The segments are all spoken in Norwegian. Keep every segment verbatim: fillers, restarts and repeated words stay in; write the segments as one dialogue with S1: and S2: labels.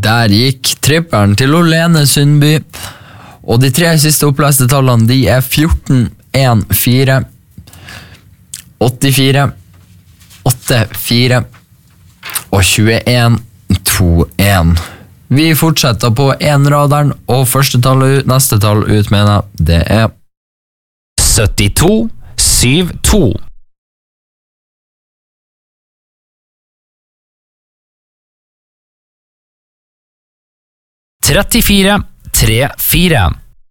S1: Der gikk tripperen til Olene Sundby. Og de tre siste oppleste tallene, de er fjorten, en, fire, åttifire, åtte, fire og tjueen, to, en. Vi fortsetter på en-raderen, og første tall ut, neste tall ut, mener jeg, det er
S2: syttito, syv, to. trettifire, tre, fire.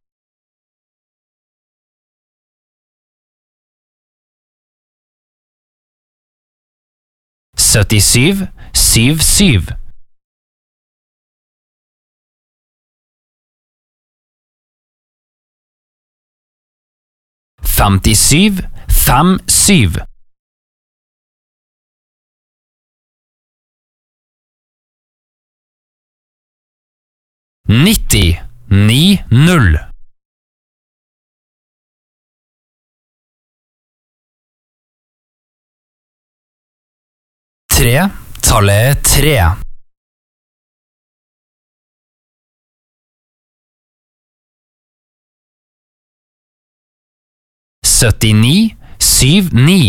S2: syttisyv, syv, syv. femtisyv, fem, syv. nitti, ni, null. Tre, tallet tre. syttini, syv, ni.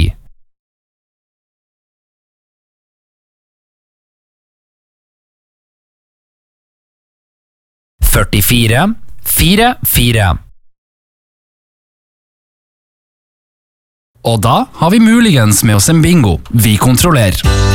S2: førtifire, fire, fire. Og da har vi muligens med oss en bingo. Vi kontrollerer.